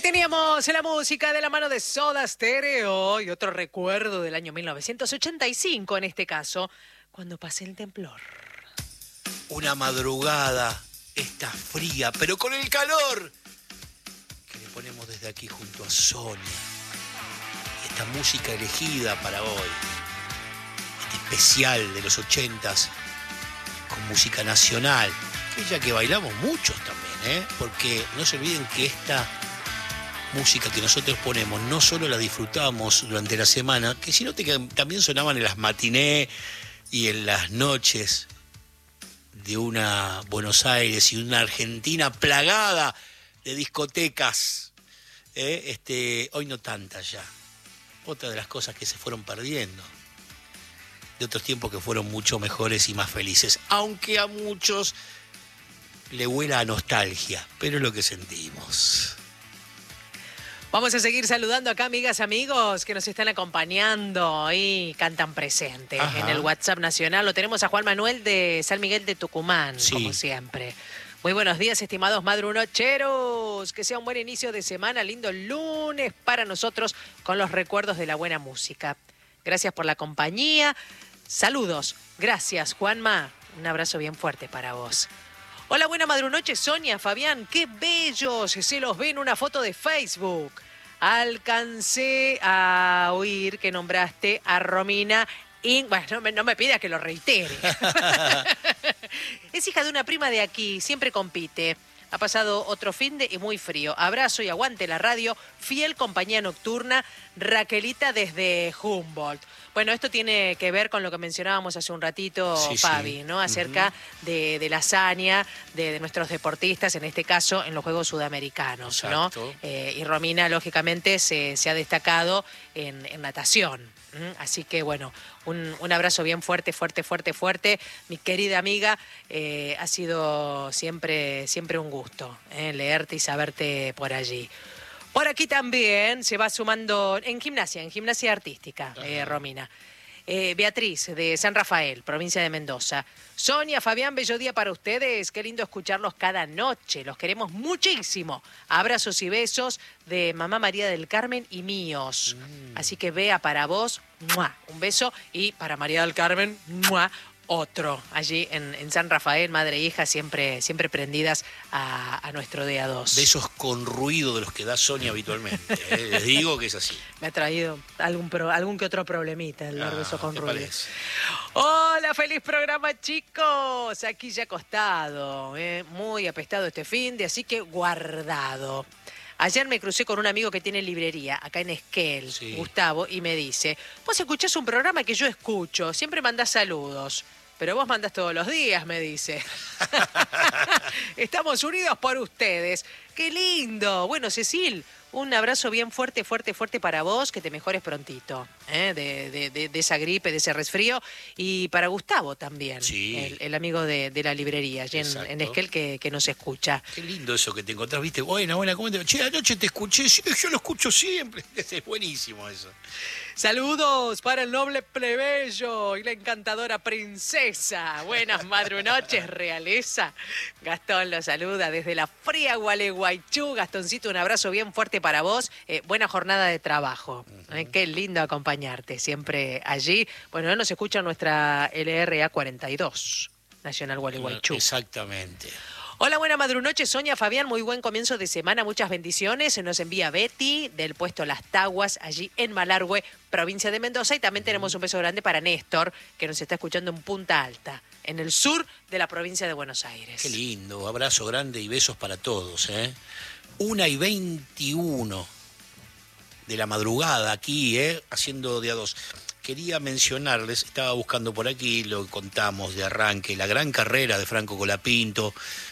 Teníamos la música de la mano de Soda Stereo y otro recuerdo del año 1985, en este caso, cuando pasé el temblor. Una madrugada, está fría, pero con el calor que le ponemos desde aquí junto a Sonia. Esta música elegida para hoy, este especial de los 80s, con música nacional, aquella que bailamos muchos también, porque no se olviden que esta música que nosotros ponemos no solo la disfrutábamos durante la semana, que sino que también sonaban en las matinés y en las noches de una Buenos Aires y una Argentina plagada de discotecas. Hoy no tantas ya. Otra de las cosas que se fueron perdiendo, de otros tiempos que fueron mucho mejores y más felices, aunque a muchos le huela a nostalgia, pero es lo que sentimos. Vamos a seguir saludando acá, amigas, amigos, que nos están acompañando y cantan presente. Ajá. En el WhatsApp nacional. Lo tenemos a Juan Manuel de San Miguel de Tucumán, sí, como siempre. Muy buenos días, estimados madrunocheros. Que sea un buen inicio de semana, lindo lunes para nosotros con los recuerdos de la buena música. Gracias por la compañía. Saludos. Gracias, Juanma. Un abrazo bien fuerte para vos. Hola, buena madrunoche, Sonia, Fabián, qué bellos, se los ve en una foto de Facebook. Alcancé a oír que nombraste a Romina y, bueno, no me pidas que lo reitere. Es hija de una prima de aquí, siempre compite. Ha pasado otro finde y muy frío. Abrazo y aguante la radio, fiel compañía nocturna, Raquelita desde Humboldt. Bueno, esto tiene que ver con lo que mencionábamos hace un ratito, sí, Fabi, ¿no? Acerca de la hazaña de nuestros deportistas, en este caso en los Juegos Sudamericanos, ¿no? Y Romina, lógicamente, se ha destacado en natación. Así que, bueno, un abrazo bien fuerte, fuerte, fuerte, fuerte. Mi querida amiga, ha sido siempre un gusto leerte y saberte por allí. Por aquí también se va sumando en gimnasia artística, Romina. Beatriz, de San Rafael, provincia de Mendoza. Sonia, Fabián, bello día para ustedes. Qué lindo escucharlos cada noche. Los queremos muchísimo. Abrazos y besos de mamá María del Carmen y míos. Así que Bea, para vos, ¡mua!, un beso. Y para María del Carmen, ¡mua!, otro. Allí en San Rafael, madre e hija, siempre prendidas a nuestro día 2. Besos con ruido de los que da Sonia habitualmente. Les digo que es así. Me ha traído algún que otro problemita el beso con ruido. Parece. Hola, feliz programa, chicos. Aquí ya acostado, muy apestado este finde, así que guardado. Ayer me crucé con un amigo que tiene librería acá en Esquel, sí, Gustavo, y me dice: vos escuchás un programa que yo escucho, siempre mandás saludos, pero vos mandás todos los días, me dice. Estamos unidos por ustedes. ¡Qué lindo! Bueno, Cecil, un abrazo bien fuerte, fuerte, fuerte para vos, que te mejores prontito, de esa gripe, de ese resfrío. Y para Gustavo también, sí, el amigo de la librería, allí en Esquel, que nos escucha. Qué lindo eso que te encontrás, viste. Buena, ¿cómo te va? Che, anoche te escuché, sí, yo lo escucho siempre. Es buenísimo eso. Saludos para el noble plebeyo y la encantadora princesa. Buenas madrunoches, realeza. Gastón lo saluda desde la fría Gualeguaychú. Gastoncito, un abrazo bien fuerte para vos. Buena jornada de trabajo. Qué lindo acompañarte siempre allí. Bueno, nos escucha nuestra LRA 42, Nacional Gualeguaychú. Exactamente. Hola, buena madrunoche, Sonia, Fabián, muy buen comienzo de semana, muchas bendiciones. Se nos envía Betty del puesto Las Taguas, allí en Malargüe, provincia de Mendoza. Y también tenemos un beso grande para Néstor, que nos está escuchando en Punta Alta, en el sur de la provincia de Buenos Aires. Qué lindo, abrazo grande y besos para todos. 1:21 de la madrugada aquí, haciendo de a dos. Quería mencionarles, estaba buscando por aquí, lo contamos de arranque, la gran carrera de Franco Colapinto,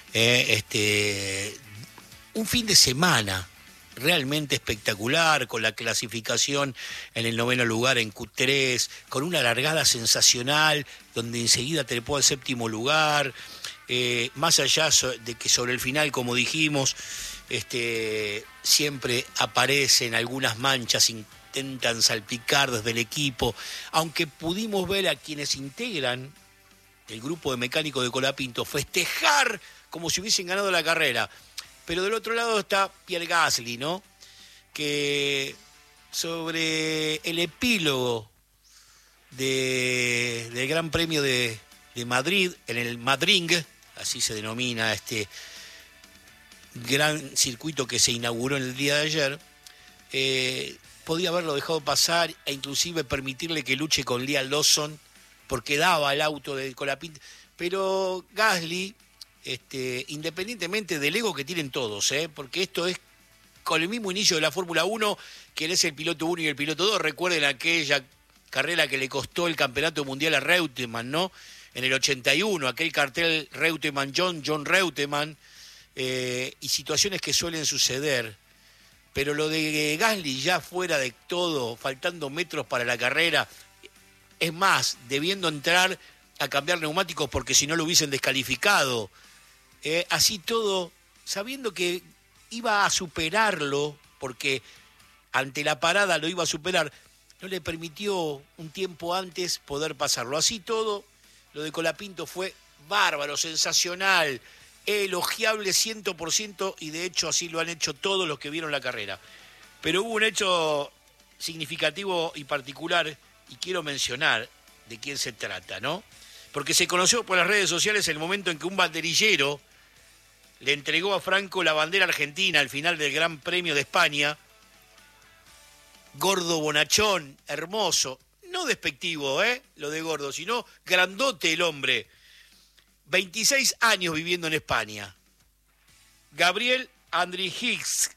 un fin de semana realmente espectacular, con la clasificación en el 9º lugar en Q3, con una largada sensacional, donde enseguida trepó al 7º lugar, más allá de que sobre el final, como dijimos, siempre aparecen algunas manchas, intentan salpicar desde el equipo, aunque pudimos ver a quienes integran el grupo de mecánicos de Colapinto festejar como si hubiesen ganado la carrera. Pero del otro lado está Pierre Gasly, ¿no? que sobre el epílogo del Gran Premio de Madrid, en el Madring, así se denomina este gran circuito que se inauguró en el día de ayer, podía haberlo dejado pasar e inclusive permitirle que luche con Liam Lawson, porque daba el auto de Colapinto, pero Gasly, independientemente del ego que tienen todos, porque esto es con el mismo inicio de la Fórmula 1, quien es el piloto 1 y el piloto 2, recuerden aquella carrera que le costó el campeonato mundial a Reutemann, ¿no? En el 81, aquel cartel Reutemann-John Reutemann, y situaciones que suelen suceder. Pero lo de Gasly ya fuera de todo, faltando metros para la carrera, es más, debiendo entrar a cambiar neumáticos porque si no lo hubiesen descalificado, así todo, sabiendo que iba a superarlo, porque ante la parada lo iba a superar, no le permitió un tiempo antes poder pasarlo. Así todo, lo de Colapinto fue bárbaro, sensacional, elogiable 100%, y de hecho así lo han hecho todos los que vieron la carrera. Pero hubo un hecho significativo y particular, y quiero mencionar de quién se trata, ¿no? Porque se conoció por las redes sociales el momento en que un banderillero le entregó a Franco la bandera argentina al final del Gran Premio de España. Gordo bonachón, hermoso, no despectivo, lo de gordo, sino grandote el hombre. 26 años viviendo en España. Gabriel Andrijivs,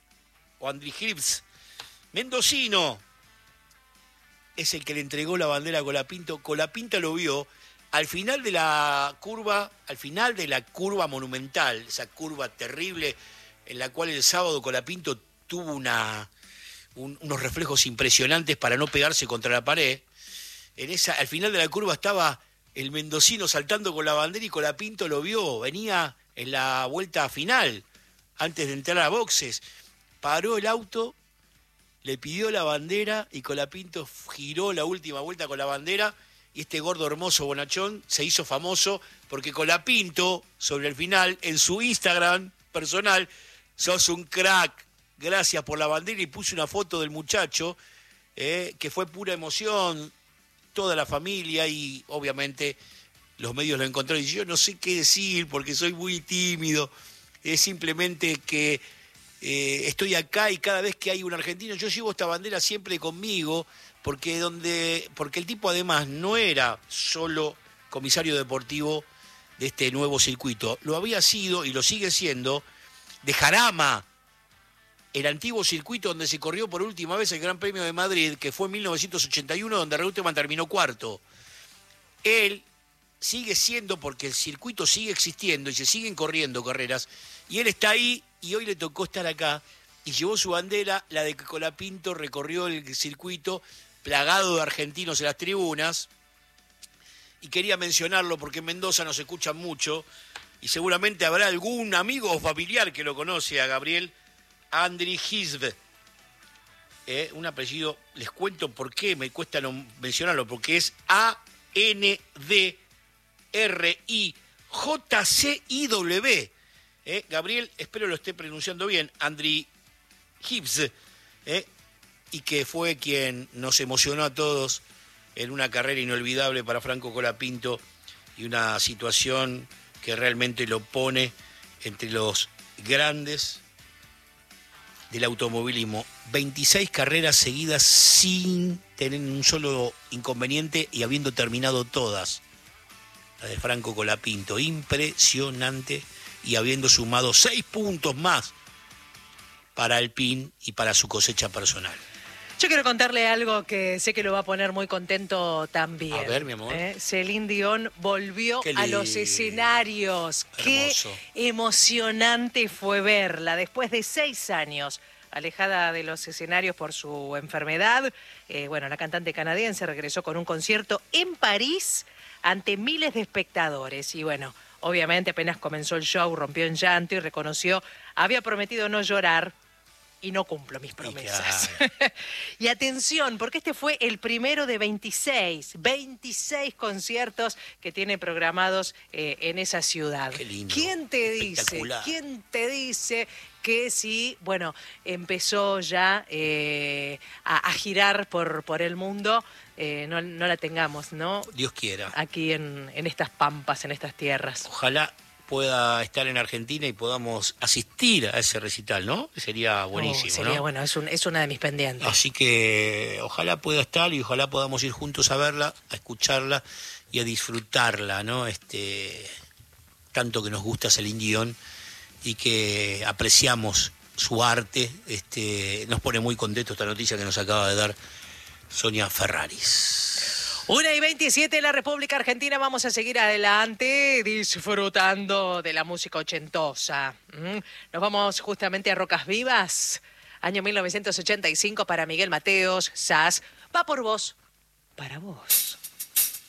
mendocino, es el que le entregó la bandera a Colapinto. Colapinto lo vio al final de la curva, monumental, esa curva terrible en la cual el sábado Colapinto tuvo unos reflejos impresionantes para no pegarse contra la pared. Al final de la curva estaba el mendocino saltando con la bandera y Colapinto lo vio, venía en la vuelta final, antes de entrar a boxes, paró el auto, le pidió la bandera y Colapinto giró la última vuelta con la bandera, y este gordo hermoso bonachón se hizo famoso porque Colapinto, sobre el final, en su Instagram personal, sos un crack, gracias por la bandera, y puso una foto del muchacho, que fue pura emoción, toda la familia, y obviamente los medios lo encontraron, y yo no sé qué decir porque soy muy tímido, es simplemente que estoy acá y cada vez que hay un argentino, yo llevo esta bandera siempre conmigo, porque el tipo además no era solo comisario deportivo de este nuevo circuito, lo había sido y lo sigue siendo de Jarama, el antiguo circuito donde se corrió por última vez el Gran Premio de Madrid, que fue en 1981, donde Reutemann terminó cuarto. Él sigue siendo, porque el circuito sigue existiendo y se siguen corriendo carreras, y él está ahí, y hoy le tocó estar acá, y llevó su bandera, la de que Colapinto recorrió el circuito, plagado de argentinos en las tribunas, y quería mencionarlo porque en Mendoza nos escuchan mucho, y seguramente habrá algún amigo o familiar que lo conoce a Gabriel Andrijivs, un apellido, les cuento por qué me cuesta no mencionarlo, porque es Andrijciw. Gabriel, espero lo esté pronunciando bien, Andrijivs, y que fue quien nos emocionó a todos en una carrera inolvidable para Franco Colapinto, y una situación que realmente lo pone entre los grandes del automovilismo. 26 carreras seguidas sin tener un solo inconveniente y habiendo terminado todas. La de Franco Colapinto, impresionante, y habiendo sumado 6 puntos más para Alpine y para su cosecha personal. Yo quiero contarle algo que sé que lo va a poner muy contento también. A ver, mi amor. Celine Dion volvió a los escenarios. Hermoso. Qué emocionante fue verla después de 6 años alejada de los escenarios por su enfermedad. La cantante canadiense regresó con un concierto en París ante miles de espectadores. Y obviamente apenas comenzó el show, rompió en llanto y reconoció, había prometido no llorar, y no cumplo mis promesas. Claro. Y atención, porque este fue el primero de 26 conciertos que tiene programados en esa ciudad. Qué lindo. ¿Quién te dice que sí, bueno, empezó ya a girar por el mundo, no la tengamos, ¿no? Dios quiera. Aquí en estas pampas, en estas tierras. Ojalá pueda estar en Argentina y podamos asistir a ese recital, ¿no? Sería buenísimo, sería ¿no? bueno, es una de mis pendientes. Así que ojalá pueda estar y ojalá podamos ir juntos a verla, a escucharla y a disfrutarla, ¿no? Tanto que nos gusta Celine Dion y que apreciamos su arte, nos pone muy contento esta noticia que nos acaba de dar Sonia Ferraris. 1:27 en la República Argentina, vamos a seguir adelante disfrutando de la música ochentosa. Nos vamos justamente a Rocas Vivas, año 1985 para Miguel Mateos, Sass, va por vos, para vos.